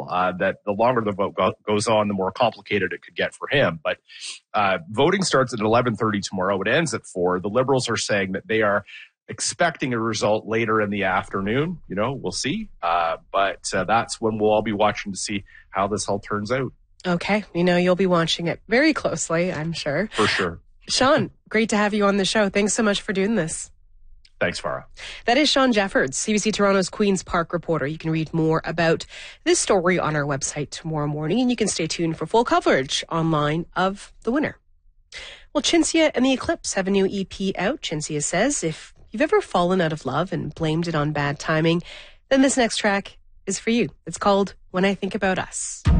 well, that the longer the vote goes on, the more complicated it could get for him. But voting starts at 11:30 tomorrow. It ends at 4. The Liberals are saying that they are expecting a result later in the afternoon. We'll see. But that's when we'll all be watching to see how this all turns out. Okay. You'll be watching it very closely, I'm sure. For sure. Sean, great to have you on the show. Thanks so much for doing this. Thanks, Farah. That is Sean Jeffords, CBC Toronto's Queen's Park reporter. You can read more about this story on our website tomorrow morning, and you can stay tuned for full coverage online of the winner. Well, Cinzia and the Eclipse have a new EP out. Cinzia says, if you've ever fallen out of love and blamed it on bad timing, then this next track is for you. It's called When I Think About Us.